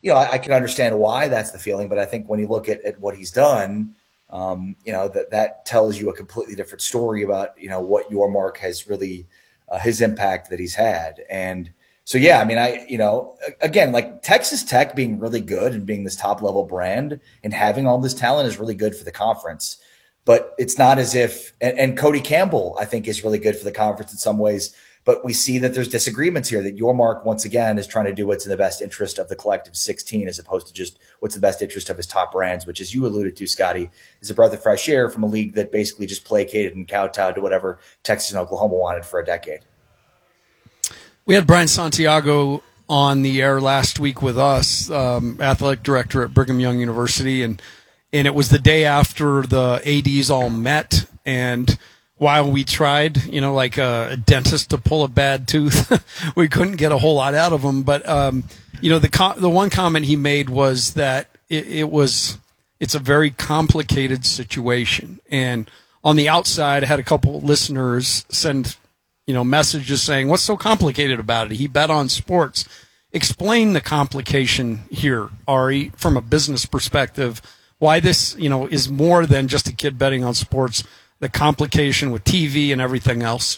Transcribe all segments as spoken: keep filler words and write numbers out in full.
you know, I, I can understand why that's the feeling, but I think when you look at, at what he's done, um, you know, that that tells you a completely different story about, you know, what Yormark has really, uh, his impact that he's had. And so, yeah, I mean, I, you know, again, like Texas Tech being really good and being this top level brand and having all this talent is really good for the conference. But it's not as if, and, and Cody Campbell, I think, is really good for the conference in some ways. But we see that there's disagreements here, that Yormark, once again, is trying to do what's in the best interest of the collective sixteen, as opposed to just what's the best interest of his top brands, which, as you alluded to, Scotty, is a breath of fresh air from a league that basically just placated and kowtowed to whatever Texas and Oklahoma wanted for a decade. We had Brian Santiago on the air last week with us, um, athletic director at Brigham Young University, and and it was the day after the A Ds all met, and while we tried, you know, like a dentist to pull a bad tooth, we couldn't get a whole lot out of him. But, um, you know, the co- the one comment he made was that it, it was it's a very complicated situation. And on the outside, I had a couple of listeners send, you know, messages saying, what's so complicated about it? He bet on sports. Explain the complication here, Ari, from a business perspective, why this, you know, is more than just a kid betting on sports, the complication with T V and everything else.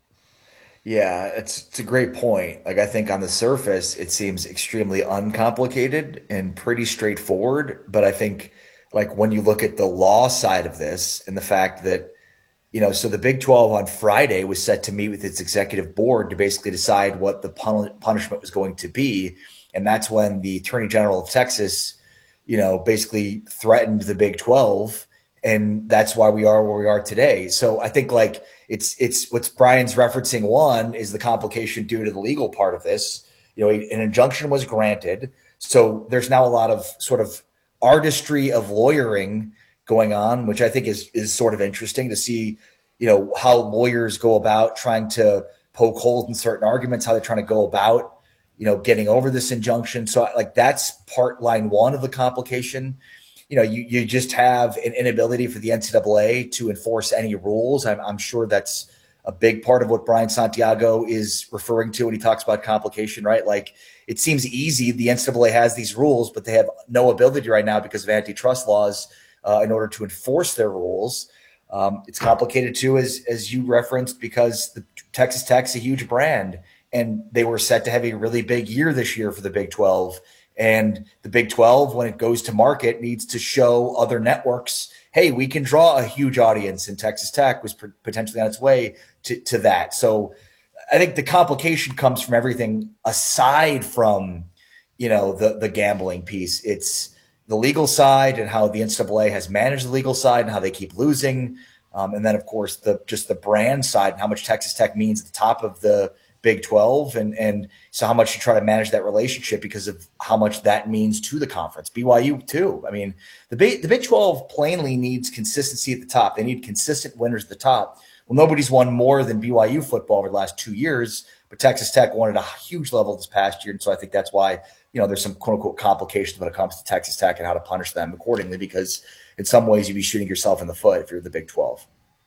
Yeah, it's it's a great point. Like, I think on the surface, it seems extremely uncomplicated and pretty straightforward. But I think, like, when you look at the law side of this and the fact that, you know, so the Big twelve on Friday was set to meet with its executive board to basically decide what the pun- punishment was going to be. And that's when the Attorney General of Texas, you know, basically threatened the Big twelve. And that's why we are where we are today. So I think, like, it's it's what's Brian's referencing. One is the complication due to the legal part of this. You know, an injunction was granted. So there's now a lot of sort of artistry of lawyering going on, which I think is is sort of interesting to see, you know, how lawyers go about trying to poke holes in certain arguments, how they're trying to go about, you know, getting over this injunction. So, like, that's part line one of the complication. You know, you, you just have an inability for the N C double A to enforce any rules. I'm, I'm sure that's a big part of what Brian Santiago is referring to when he talks about complication, right? Like, it seems easy. The N C double A has these rules, but they have no ability right now because of antitrust laws uh, in order to enforce their rules. Um, it's complicated too, as, as you referenced, because the Texas Tech's a huge brand, and they were set to have a really big year this year for the Big twelve. And the Big twelve, when it goes to market, needs to show other networks, hey, we can draw a huge audience, and Texas Tech was potentially on its way to, to that. So I think the complication comes from everything aside from, you know, the, the gambling piece. It's the legal side and how the N C double A has managed the legal side and how they keep losing. Um, and then, of course, the just the brand side and how much Texas Tech means at the top of the Big twelve, and and so how much you try to manage that relationship because of how much that means to the conference. B Y U too. I mean, the Big the Big twelve plainly needs consistency at the top. They need consistent winners at the top. Well, nobody's won more than B Y U football over the last two years, but Texas Tech won at a huge level this past year, and so I think that's why, you know, there's some quote unquote complications when it comes to Texas Tech and how to punish them accordingly, because in some ways you'd be shooting yourself in the foot if you're the Big twelve.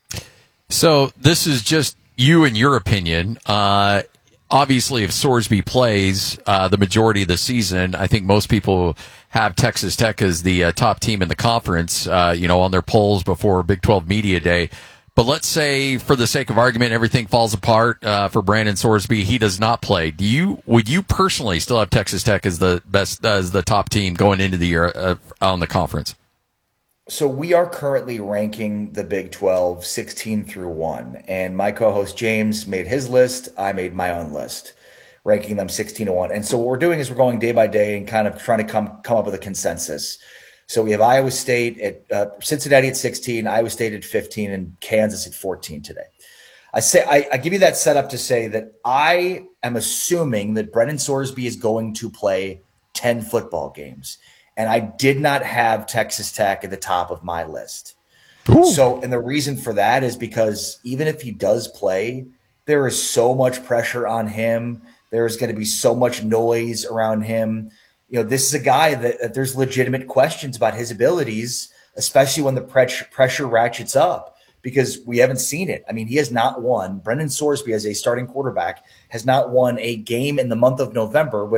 So this is just you and your opinion. Uh, obviously, if Sorsby plays uh, the majority of the season, I think most people have Texas Tech as the uh, top team in the conference, uh, you know, on their polls before Big twelve Media Day. But let's say, for the sake of argument, everything falls apart uh, for Brandon Sorsby. He does not play. Do you? Would you personally still have Texas Tech as the best, as the top team going into the year uh, on the conference? So we are currently ranking the Big twelve sixteen through one, and my co-host James made his list. I made my own list, ranking them sixteen to one. And so what we're doing is we're going day by day and kind of trying to come come up with a consensus. So we have Iowa State at uh, Cincinnati at sixteen, Iowa State at fifteen, and Kansas at fourteen today. I say I, I give you that setup to say that I am assuming that Brennan Sorsby is going to play ten football games. And I did not have Texas Tech at the top of my list. Ooh. So, and the reason for that is because even if he does play, there is so much pressure on him. There's going to be so much noise around him. You know, this is a guy that, that there's legitimate questions about his abilities, especially when the pre- pressure ratchets up, because we haven't seen it. I mean, he has not won. Brendan Sorsby, as a starting quarterback, has not won a game in the month of November, which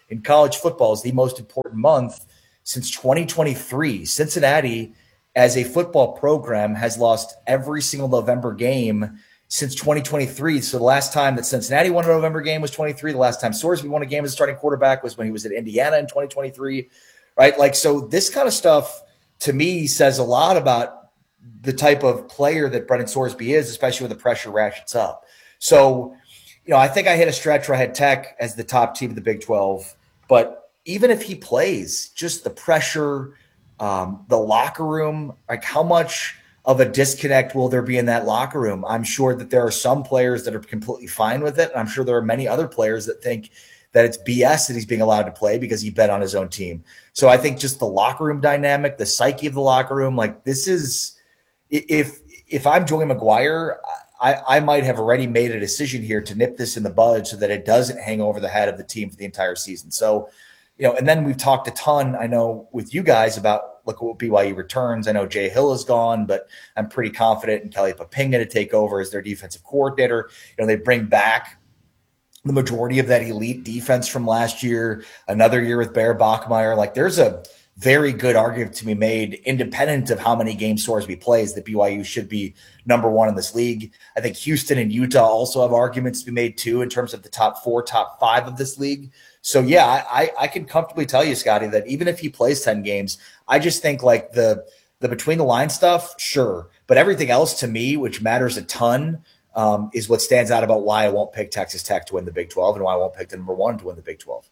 in college football is the most important month since twenty twenty-three. Cincinnati, as a football program, has lost every single November game since twenty twenty-three. So the last time that Cincinnati won a November game was twenty-three. The last time Sorsby won a game as a starting quarterback was when he was at Indiana in twenty twenty-three, right? Like, so this kind of stuff to me says a lot about the type of player that Brennan Sorsby is, especially when the pressure ratchets up. So, you know, I think I hit a stretch where I had Tech as the top team of the Big twelve, but even if he plays, just the pressure, um, the locker room, like how much of a disconnect will there be in that locker room? I'm sure that there are some players that are completely fine with it. And I'm sure there are many other players that think that it's B S that he's being allowed to play because he bet on his own team. So I think just the locker room dynamic, the psyche of the locker room, like this is, if, if I'm Joey McGuire, I, I might have already made a decision here to nip this in the bud so that it doesn't hang over the head of the team for the entire season. So, you know, and then we've talked a ton, I know, with you guys about look what B Y U returns. I know Jay Hill is gone, but I'm pretty confident in Kelly Papinga to take over as their defensive coordinator. You know, they bring back the majority of that elite defense from last year, another year with Bear Bachmeier. Like there's a very good argument to be made, independent of how many game Sorsby plays, that B Y U should be number one in this league. I think Houston and Utah also have arguments to be made too in terms of the top four, top five of this league. So yeah, I, I can comfortably tell you, Scotty, that even if he plays ten games, I just think like the the between the line stuff, sure, but everything else to me, which matters a ton, um, is what stands out about why I won't pick Texas Tech to win the Big twelve and why I won't pick the number one to win the Big twelve.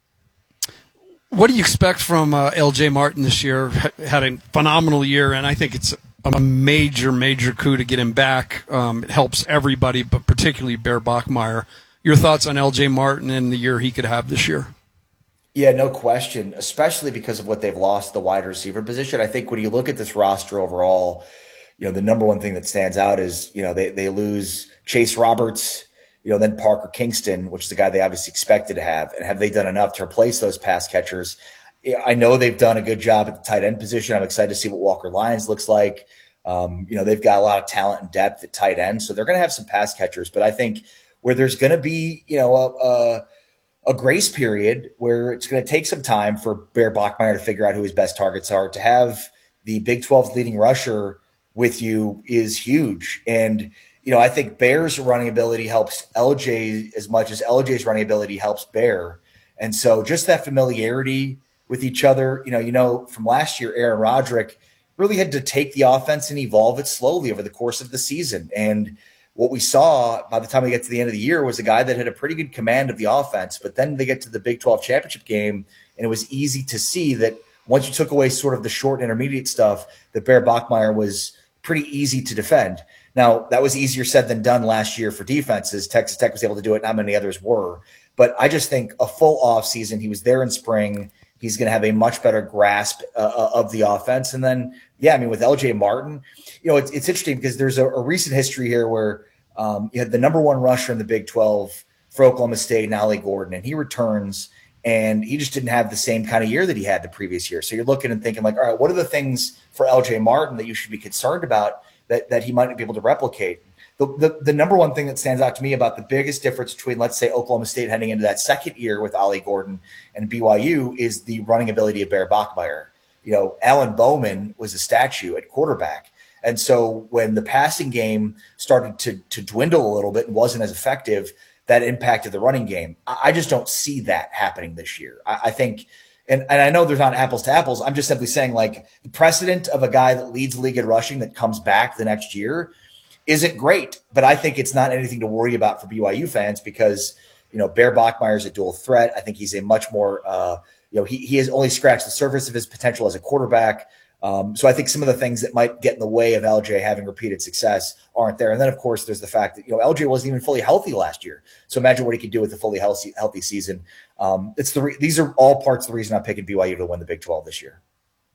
What do you expect from uh, L J Martin this year? Had a phenomenal year, and I think it's a major, major coup to get him back. Um, it helps everybody, but particularly Bear Bachmeier. Your thoughts on L J Martin and the year he could have this year? Yeah, no question, especially because of what they've lost the wide receiver position. I think when you look at this roster overall, you know, the number one thing that stands out is, you know, they, they lose Chase Roberts, you know, then Parker Kingston, which is the guy they obviously expected to have. And have they done enough to replace those pass catchers? I know they've done a good job at the tight end position. I'm excited to see what Walker Lyons looks like. Um, you know, they've got a lot of talent and depth at tight end, so they're going to have some pass catchers. But I think where there's going to be, you know, a, a, a grace period where it's going to take some time for Bear Bachmeier to figure out who his best targets are, to have the Big twelve's leading rusher with you is huge. And, you know, I think Bear's running ability helps L J as much as L J's running ability helps Bear. And so just that familiarity with each other, you know, you know, from last year, Aaron Roderick really had to take the offense and evolve it slowly over the course of the season. And what we saw by the time we get to the end of the year was a guy that had a pretty good command of the offense, but then they get to the Big twelve championship game, and it was easy to see that once you took away sort of the short and intermediate stuff, that Bear Bachmeier was pretty easy to defend. Now, that was easier said than done last year for defenses. Texas Tech was able to do it, not many others were. But I just think a full off season, he was there in spring. He's going to have a much better grasp uh, of the offense. And then, yeah, I mean, with L J Martin, you know, it's, it's interesting because there's a, a recent history here where um, you had the number one rusher in the Big twelve for Oklahoma State, Ollie Gordon, and he returns, and he just didn't have the same kind of year that he had the previous year. So you're looking and thinking like, all right, what are the things for L J Martin that you should be concerned about that, that he might be able to replicate? The, the, the number one thing that stands out to me about the biggest difference between, let's say, Oklahoma State heading into that second year with Ollie Gordon and B Y U is the running ability of Bear Bachmeier. You know, Alan Bowman was a statue at quarterback. And so when the passing game started to, to dwindle a little bit and wasn't as effective, that impacted the running game. I, I just don't see that happening this year. I, I think and, – and I know there's not apples to apples. I'm just simply saying, like, the precedent of a guy that leads the league in rushing that comes back the next year – isn't great, but I think it's not anything to worry about for B Y U fans because, you know, Bear Bachmeier is a dual threat. I think he's a much more, uh, you know, he, he has only scratched the surface of his potential as a quarterback. Um, so I think some of the things that might get in the way of L J having repeated success aren't there. And then, of course, there's the fact that, you know, L J wasn't even fully healthy last year. So imagine what he could do with a fully healthy, healthy season. Um, it's the re- These are all parts of the reason I'm picking B Y U to win the Big twelve this year.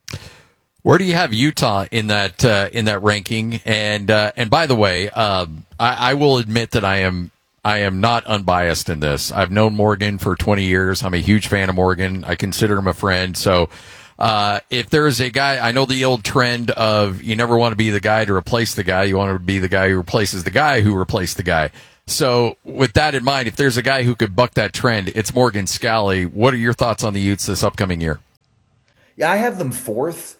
Where do you have Utah in that uh, in that ranking? And uh, and by the way, um, I, I will admit that I am I am not unbiased in this. I've known Morgan for twenty years. I'm a huge fan of Morgan. I consider him a friend. So uh, if there is a guy, I know the old trend of you never want to be the guy to replace the guy. You want to be the guy who replaces the guy who replaced the guy. So with that in mind, if there's a guy who could buck that trend, it's Morgan Scally. What are your thoughts on the Utes this upcoming year? Yeah, I have them fourth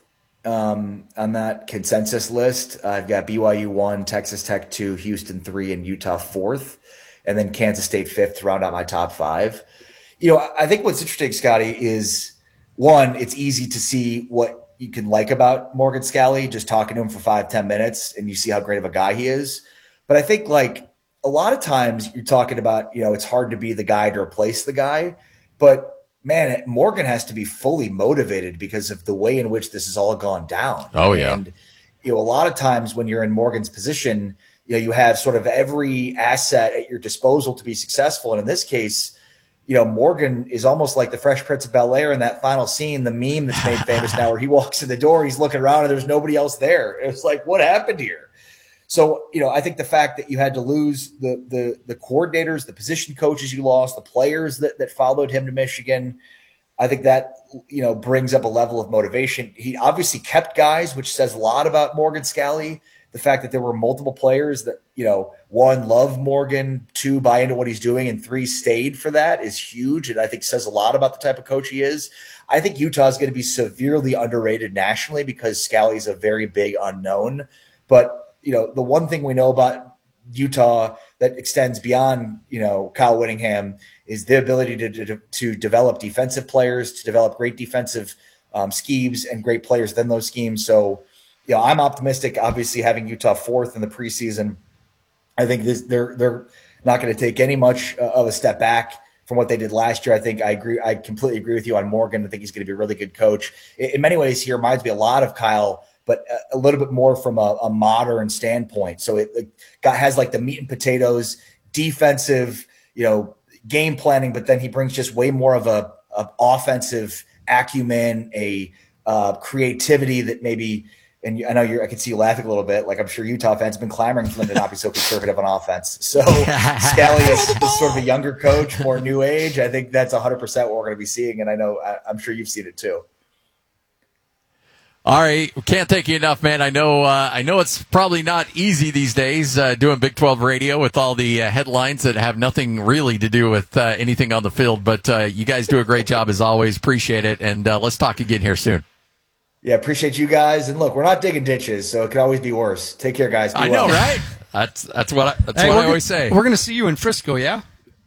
um, on that consensus list. I've got B Y U one, Texas Tech two, Houston three, and Utah fourth, and then Kansas State fifth to round out my top five. You know, I think what's interesting, Scotty, is one, it's easy to see what you can like about Morgan Scally, just talking to him for five, ten minutes, and you see how great of a guy he is. But I think, like, a lot of times you're talking about, you know, it's hard to be the guy to replace the guy. But, man, Morgan has to be fully motivated because of the way in which this has all gone down. Oh, yeah. And, you know, a lot of times when you're in Morgan's position, you know, you have sort of every asset at your disposal to be successful. And in this case, you know, Morgan is almost like the Fresh Prince of Bel-Air in that final scene, the meme that's made famous now, where he walks in the door, he's looking around and there's nobody else there. It's like, what happened here? So, you know, I think the fact that you had to lose the the the coordinators, the position coaches you lost, the players that that followed him to Michigan, I think that, you know, brings up a level of motivation. He obviously kept guys, which says a lot about Morgan Scally. The fact that there were multiple players that, you know, one, love Morgan, two, buy into what he's doing, and three, stayed for that is huge. And I think says a lot about the type of coach he is. I think Utah is going to be severely underrated nationally because Scally is a very big unknown. But, you know, the one thing we know about Utah that extends beyond, you know, Kyle Whittingham is the ability to, to, to develop defensive players, to develop great defensive um, schemes and great players within those schemes. So, you know, I'm optimistic, obviously, having Utah fourth in the preseason. I think this, they're they're not going to take any much uh, of a step back from what they did last year. I think I agree. I completely agree with you on Morgan. I think he's going to be a really good coach. In, in many ways, he reminds me a lot of Kyle, but a, a little bit more from a, a modern standpoint. So it, it got, has like the meat and potatoes, defensive, you know, game planning, but then he brings just way more of a, a offensive acumen, a uh, creativity that maybe. And I know you're, I can see you laughing a little bit. Like I'm sure Utah fans have been clamoring for them to not be so conservative on offense. So Scally is, is sort of a younger coach, more new age. I think that's one hundred percent what we're going to be seeing. And I know, I, I'm sure you've seen it too. All right. Can't thank you enough, man. I know, uh, I know it's probably not easy these days, uh, doing Big twelve radio with all the uh, headlines that have nothing really to do with uh, anything on the field. But uh, you guys do a great job as always. Appreciate it. And uh, let's talk again here soon. Yeah, appreciate you guys. And look, we're not digging ditches, so it could always be worse. Take care, guys. Be I well. know, right? That's that's what I, that's Hey, what I we're always gonna, say. We're going to see you in Frisco, yeah?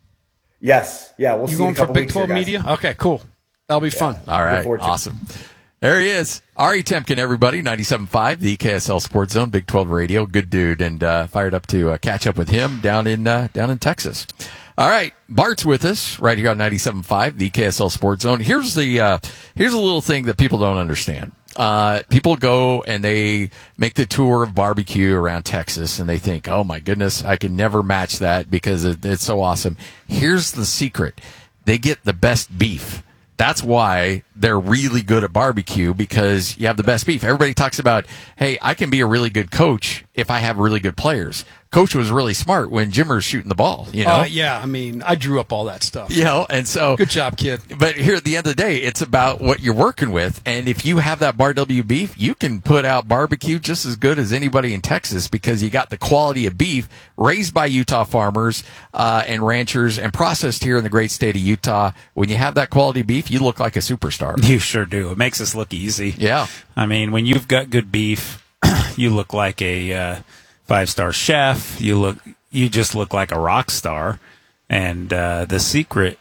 Yes. Yeah, we'll You see going you in a for couple Big weeks here, twelve guys. media? Okay, cool. That'll be fun. All Look right, forward to it. awesome. There he is, Ari Temkin, everybody, ninety-seven point five, the K S L Sports Zone, Big twelve Radio, good dude, and uh, fired up to uh, catch up with him down in uh, down in Texas. All right, Bart's with us right here on ninety-seven point five, the K S L Sports Zone. Here's the uh, here's a little thing that people don't understand. Uh, people go and they make the tour of barbecue around Texas and they think, oh my goodness, I can never match that because it, it's so awesome. Here's the secret. They get the best beef. That's why they're really good at barbecue, because you have the best beef. Everybody talks about, hey, I can be a really good coach if I have really good players. Coach was really smart when Jimmer's shooting the ball, you know? Uh, yeah, I mean, I drew up all that stuff. You know, and so Good job, kid. But here at the end of the day, it's about what you're working with. And if you have that Bar W beef, you can put out barbecue just as good as anybody in Texas, because you got the quality of beef raised by Utah farmers uh, and ranchers and processed here in the great state of Utah. When you have that quality beef, you look like a superstar. You sure do. It makes us look easy. Yeah. I mean, when you've got good beef, you look like a uh, five-star chef. You look, you just look like a rock star. And uh, the secret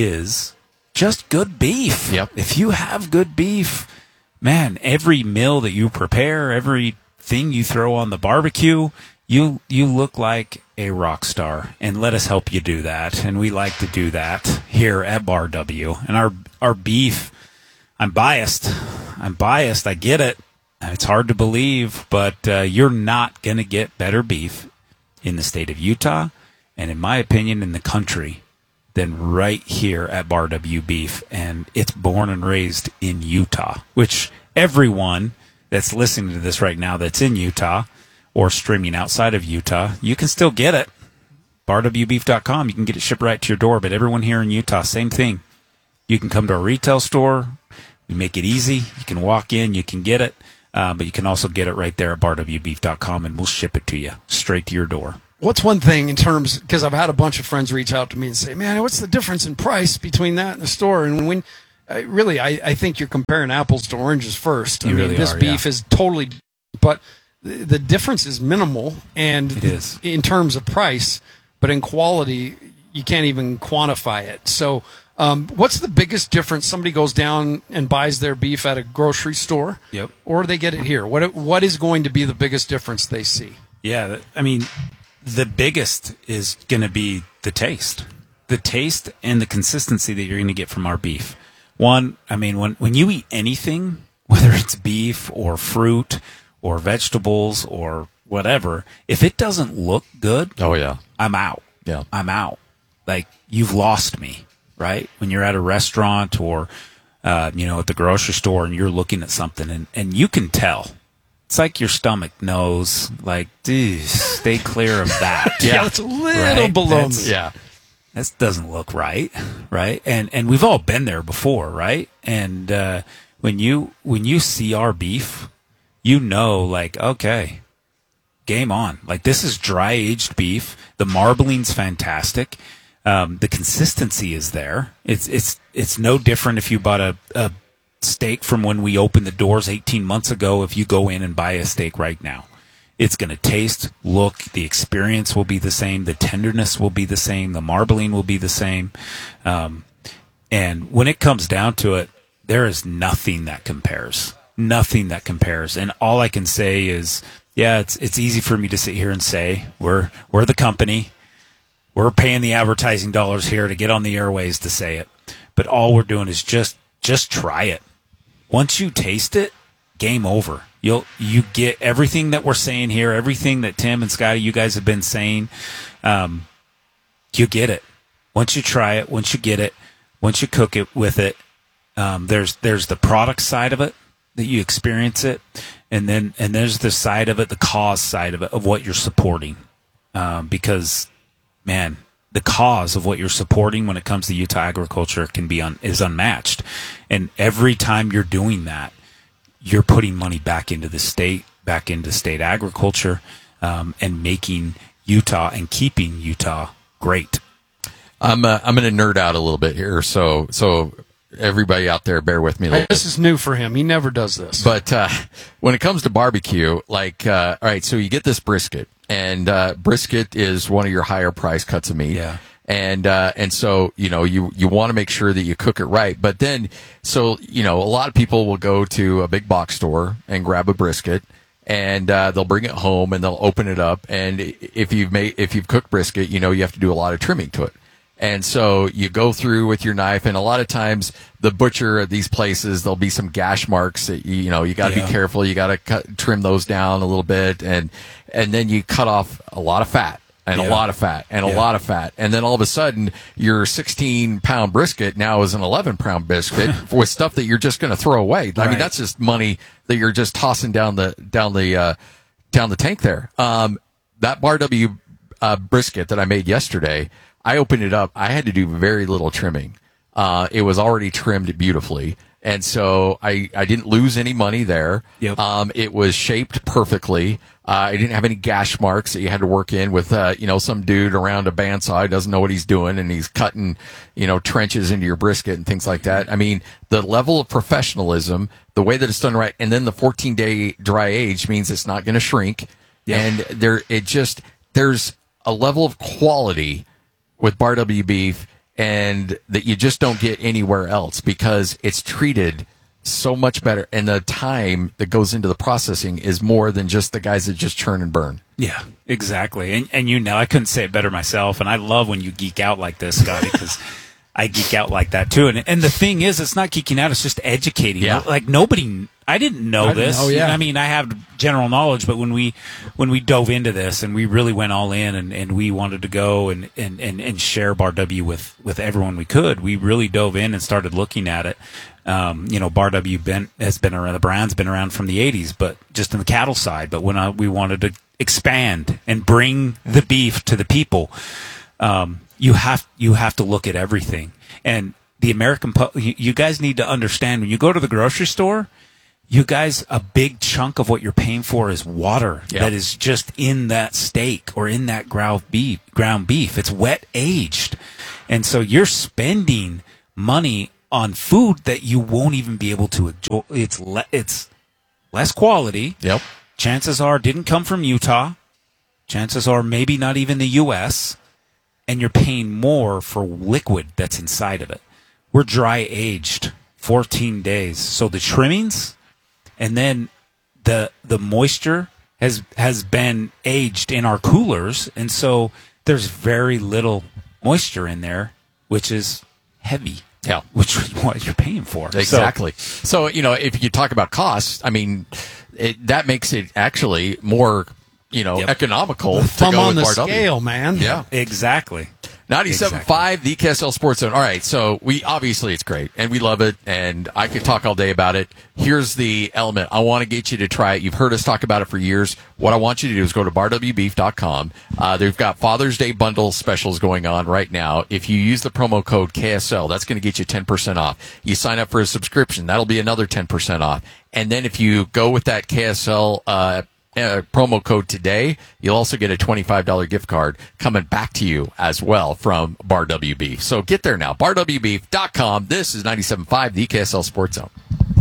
is just good beef. Yep. If you have good beef, man, every meal that you prepare, everything you throw on the barbecue, you you look like a rock star. And let us help you do that. And we like to do that here at Bar W. And our our beef, I'm biased. I'm biased. I get it. It's hard to believe, but uh, you're not going to get better beef in the state of Utah, and in my opinion, in the country, than right here at Bar W Beef. And it's born and raised in Utah, which everyone that's listening to this right now that's in Utah or streaming outside of Utah, you can still get it. bar w beef dot com. You can get it shipped right to your door, but everyone here in Utah, same thing. You can come to our retail store. We make it easy. You can walk in. You can get it. Uh, but you can also get it right there at bar w beef dot com, and we'll ship it to you straight to your door. what's one thing in terms, because I've had a bunch of friends reach out to me and say, man, what's the difference in price between that and the store? And when uh, really, I, I think you're comparing apples to oranges first. I You mean, really this are, beef yeah. is totally, but the, the difference is minimal. And It is. in terms of price, but in quality, you can't even quantify it. So, um, what's the biggest difference? Somebody goes down and buys their beef at a grocery store, Yep. or they get it here. What what is going to be the biggest difference they see? Yeah, th- I mean, the biggest is going to be the taste, the taste and the consistency that you're going to get from our beef. One, I mean, when when you eat anything, whether it's beef or fruit or vegetables or whatever, if it doesn't look good, Oh yeah. I'm out. Yeah. I'm out. Like, you've lost me, right? When you're at a restaurant or, uh, you know, at the grocery store and you're looking at something and, and you can tell. It's like your stomach knows, like, dude, stay clear of that. Yeah, it's a little Right? below That's- me. Yeah. That doesn't look right, right? And and we've all been there before, right? And uh, when you when you see our beef, you know, like, okay, game on. Like, this is dry aged beef. The marbling's fantastic. Um, the consistency is there. It's it's it's no different if you bought a, a steak from when we opened the doors eighteen months ago. If you go in and buy a steak right now, it's going to taste, look, the experience will be the same. The tenderness will be the same. The marbling will be the same. Um, and when it comes down to it, there is nothing that compares. Nothing that compares. And all I can say is, yeah, it's it's easy for me to sit here and say we're we're the company. We're paying the advertising dollars here to get on the airways to say it. But all we're doing is just just try it. Once you taste it, game over. You'll you get everything that we're saying here, everything that Tim and Scotty, you guys have been saying. Um, you get it. Once you try it, once you get it, once you cook it with it, um, there's there's the product side of it that you experience it, and then and there's the side of it, the cause side of it, of what you're supporting. Um, because, man, the cause of what you're supporting when it comes to Utah agriculture can be un, is unmatched, and every time you're doing that, you're putting money back into the state, back into state agriculture, um, and making Utah and keeping Utah great. I'm uh, I'm going to nerd out a little bit here, so so everybody out there, bear with me a little This bit. is new for him. He never does this. But uh, when it comes to barbecue, like, uh, all right, so you get this brisket, and uh, brisket is one of your higher price cuts of meat. Yeah. And, uh, and so, you know, you, you want to make sure that you cook it right. But then, so, you know, a lot of people will go to a big box store and grab a brisket, and, uh, they'll bring it home and they'll open it up. And if you've made, if you've cooked brisket, you know, you have to do a lot of trimming to it. And so you go through with your knife, and a lot of times the butcher at these places, there'll be some gash marks that, you, you know, you got to Yeah. be careful. You got to cut, trim those down a little bit. And, and then you cut off a lot of fat. And Yeah. a lot of fat, and a Yeah. lot of fat. And then all of a sudden, your sixteen pound brisket now is an eleven pound brisket with stuff that you're just going to throw away. I mean, Right. that's just money that you're just tossing down the, down the, uh, down the tank there. Um, that Bar W, uh, brisket that I made yesterday, I opened it up. I had to do very little trimming. Uh, it was already trimmed beautifully. And so I, I didn't lose any money there. Yep. Um, it was shaped perfectly. Uh, I didn't have any gash marks that you had to work in with, uh, you know, some dude around a bandsaw who doesn't know what he's doing, and he's cutting, you know, trenches into your brisket and things like that. I mean, the level of professionalism, the way that it's done right, and then the fourteen day dry age means it's not going to shrink. Yeah. And there, it just, there's a level of quality with Bar W beef, and that you just don't get anywhere else, because it's treated so much better, and the time that goes into the processing is more than just the guys that just churn and burn. Yeah, exactly. And and you know, I couldn't say it better myself. And I love when you geek out like this, Scotty, because I geek out like that too. And and the thing is, it's not geeking out; it's just educating. Yeah. Like nobody, I didn't know I didn't this. know, yeah. I mean, I have general knowledge, but when we when we dove into this and we really went all in, and, and we wanted to go and, and, and, and share Bar W with with everyone we could, we really dove in and started looking at it. Um, you know, Bar W been, has been around, the brand's been around from the eighties, but just in the cattle side. But when I, we wanted to expand and bring the beef to the people, um, you have you have to look at everything. And the American, pu- you, you guys need to understand, when you go to the grocery store, You guys, a big chunk of what you're paying for is water Yep. that is just in that steak or in that ground beef. Ground beef. It's wet aged. And so you're spending money on food that you won't even be able to enjoy. It's le- it's less quality. Yep. Chances are didn't come from Utah. Chances are maybe not even the U S And you're paying more for liquid that's inside of it. We're dry aged fourteen days. So the trimmings and then the the moisture has has been aged in our coolers, and so there's very little moisture in there, which is heavy. Yeah. Which is what you're paying for. Exactly. So, so you know, if you talk about costs, I mean, it, that makes it actually more, you know, Yep. economical to Thumb go on with the Bar W. scale, man. Yeah. So, exactly. ninety-seven point five, the K S L Sports Zone. All right, so we obviously it's great, and we love it, and I could talk all day about it. Here's the element. I want to get you to try it. You've heard us talk about it for years. What I want you to do is go to bar w beef dot com. Uh, they've got Father's Day bundle specials going on right now. If you use the promo code K S L, that's going to get you ten percent off. You sign up for a subscription, that'll be another ten percent off. And then if you go with that K S L uh Uh, promo code today, you'll also get a twenty-five dollars gift card coming back to you as well from Bar W Beef. So get there now, bar w beef dot com. This is ninety-seven point five, the K S L Sports Zone.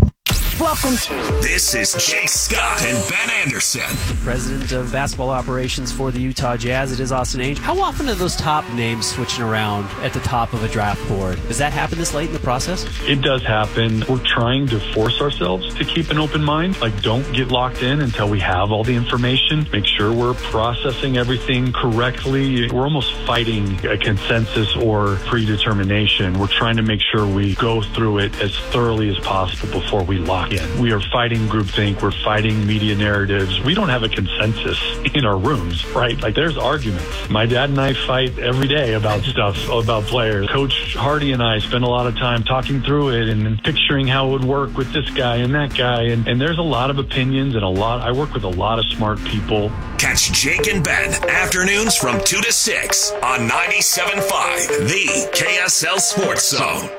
Welcome to This is Jake Scott and Ben Anderson. President of Basketball Operations for the Utah Jazz. It is Austin Ainge. How often are those top names switching around at the top of a draft board? Does that happen this late in the process? It does happen. We're trying to force ourselves to keep an open mind. Like, don't get locked in until we have all the information. Make sure we're processing everything correctly. We're almost fighting a consensus or predetermination. We're trying to make sure we go through it as thoroughly as possible before we lock in. We are fighting groupthink. We're fighting media narratives. We don't have a consensus in our rooms, right? Like, there's arguments. My dad and I fight every day about stuff, about players. Coach Hardy and I spend a lot of time talking through it and picturing how it would work with this guy and that guy. And, and there's a lot of opinions and a lot. I work with a lot of smart people. Catch Jake and Ben afternoons from two to six on ninety-seven point five, the K S L Sports Zone.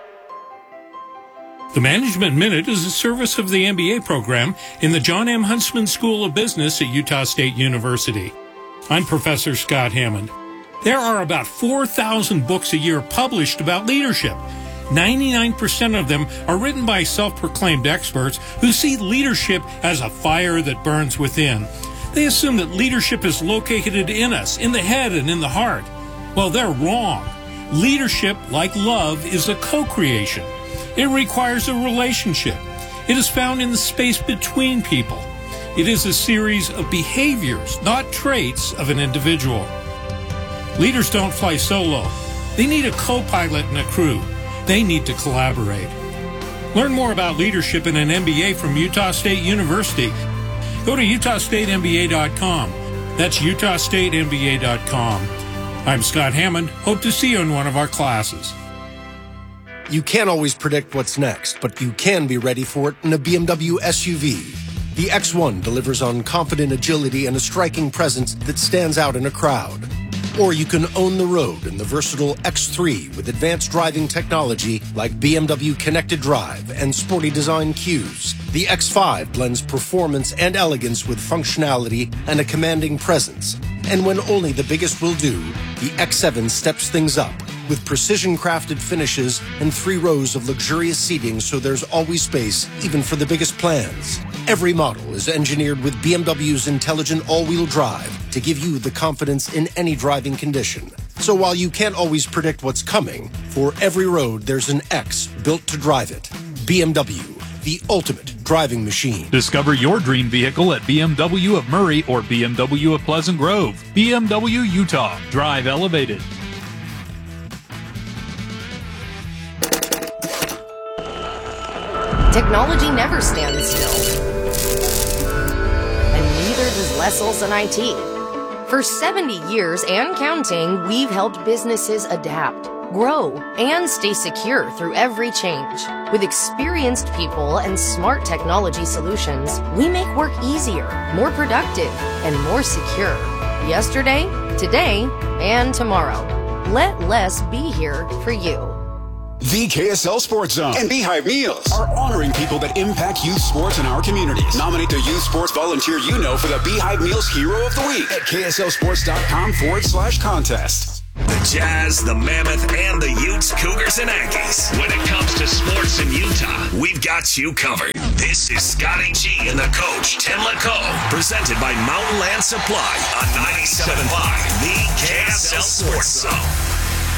The Management Minute is a service of the M B A program in the John M. Huntsman School of Business at Utah State University. I'm Professor Scott Hammond. There are about four thousand books a year published about leadership. ninety-nine percent of them are written by self-proclaimed experts who see leadership as a fire that burns within. They assume that leadership is located in us, in the head and in the heart. Well, they're wrong. Leadership, like love, is a co-creation. It requires a relationship. It is found in the space between people. It is a series of behaviors, not traits of an individual. Leaders don't fly solo. They need a co-pilot and a crew. They need to collaborate. Learn more about leadership in an M B A from Utah State University. Go to utah state m b a dot com. That's utah state m b a dot com. I'm Scott Hammond. Hope to see you in one of our classes. You can't always predict what's next, but you can be ready for it in a B M W S U V. The X one delivers on confident agility and a striking presence that stands out in a crowd. Or you can own the road in the versatile X three with advanced driving technology like B M W Connected Drive and sporty design cues. The X five blends performance and elegance with functionality and a commanding presence. And when only the biggest will do, the X seven steps things up with precision-crafted finishes and three rows of luxurious seating so there's always space, even for the biggest plans. Every model is engineered with B M W's intelligent all-wheel drive to give you the confidence in any driving condition. So while you can't always predict what's coming, for every road there's an X built to drive it. B M W, the ultimate driving machine. Discover your dream vehicle at B M W of Murray or B M W of Pleasant Grove. B M W Utah. Drive elevated. Technology never stands still. And neither does Les Olson I T. For seventy years and counting, we've helped businesses adapt, grow, and stay secure through every change. With experienced people and smart technology solutions, we make work easier, more productive, and more secure. Yesterday, today, and tomorrow. Let Les be here for you. The K S L Sports Zone and Beehive Meals are honoring people that impact youth sports in our communities. Nominate the youth sports volunteer you know for the Beehive Meals Hero of the Week at kslsports.com forward slash contest. The Jazz, the Mammoth, and the Utes, Cougars, and Aggies. When it comes to sports in Utah, we've got you covered. This is Scotty G and the coach, Tim LeCaux, presented by Mountain Land Supply on ninety-seven point five, the K S L Sports Zone.